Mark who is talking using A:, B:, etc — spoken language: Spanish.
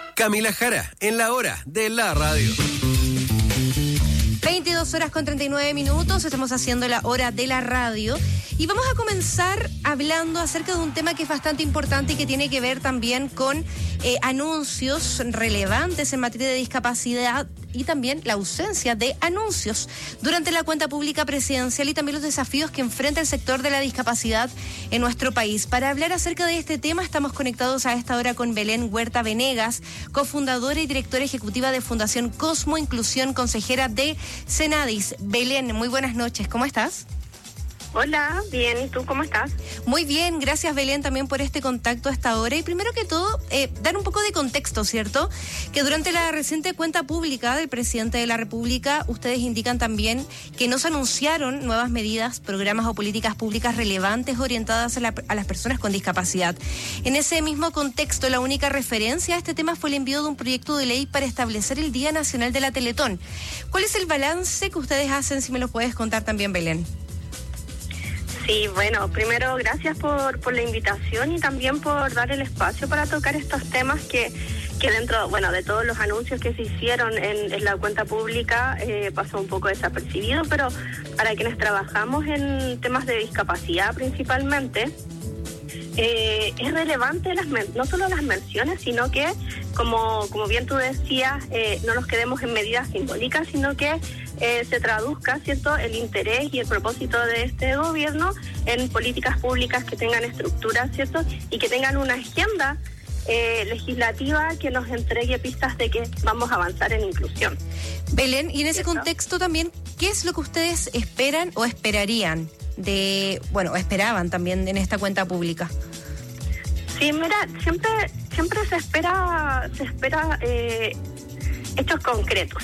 A: Camila Jara, en la hora de la radio.
B: 22:39, estamos haciendo la hora de la radio y vamos a comenzar hablando acerca de un tema que es bastante importante y que tiene que ver también con anuncios relevantes en materia de discapacidad y también la ausencia de anuncios durante la cuenta pública presidencial y también los desafíos que enfrenta el sector de la discapacidad en nuestro país. Para hablar acerca de este tema estamos conectados a esta hora con Belén Huerta Venegas, cofundadora y directora ejecutiva de Fundación Cosmo Inclusión, consejera de Senadis. Belén, muy buenas noches, ¿cómo estás?
C: Hola, bien, ¿y tú cómo estás?
B: Muy bien, gracias Belén también por este contacto a esta hora. Y primero que todo, dar un poco de contexto, ¿cierto? Que durante la reciente cuenta pública del presidente de la República, ustedes indican también que no se anunciaron nuevas medidas, programas o políticas públicas relevantes orientadas a las personas con discapacidad. En ese mismo contexto, la única referencia a este tema fue el envío de un proyecto de ley para establecer el Día Nacional de la Teletón. ¿Cuál es el balance que ustedes hacen, si me lo puedes contar también, Belén?
C: Sí, bueno, primero gracias por la invitación y también por dar el espacio para tocar estos temas que dentro, bueno, de todos los anuncios que se hicieron en la cuenta pública pasó un poco desapercibido, pero para quienes trabajamos en temas de discapacidad principalmente, es relevante no solo las menciones, sino que, como bien tú decías, no nos quedemos en medidas simbólicas, sino que se traduzca, ¿cierto?, el interés y el propósito de este gobierno en políticas públicas que tengan estructuras, ¿cierto?, y que tengan una agenda legislativa que nos entregue pistas de que vamos a avanzar en inclusión.
B: Belén, y en ese
C: ¿cierto?
B: contexto también, ¿qué es lo que ustedes esperan o esperarían esperaban también en esta cuenta pública?
C: Sí, mira, siempre se espera hechos concretos,